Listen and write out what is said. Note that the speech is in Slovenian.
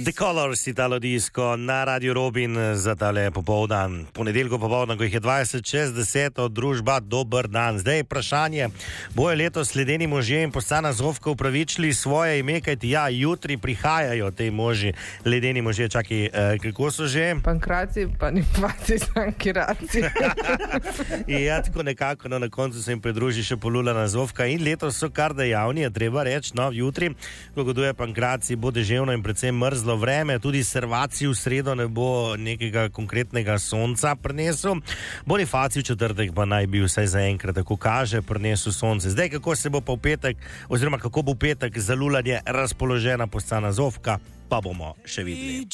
The Colors, Italo Disco na Radio Robin za tale popoldan. Ponedeljko popoldan, ko jih je 20:60, družba, dober dan. Zdaj je vprašanje, bojo letos ledeni možje in Postana Zofka upravičili svoje ime, kajti ja, jutri prihajajo te možje, ledeni možje. Čakaj, kako so že? Pankraci, panipati, sankiraci. Ja, tako nekako, no, na koncu se jim pridruži še Polulana Zofka in letos so kar dejavni, je treba reči, no, jutri, ko goduje Pankraci, bo deževno in predvsem mrzlo vreme, tudi Servacij v sredo ne bo nekega konkretnega sonca prinesel. Bonifacij v četrtek pa naj bi vsaj zaenkrat, tako kaže, prinesel sonce. Zdaj, kako se bo pa v petek, oziroma kako bo v petek za lulanje razpoložena Postana Zofka, pa bomo še videli.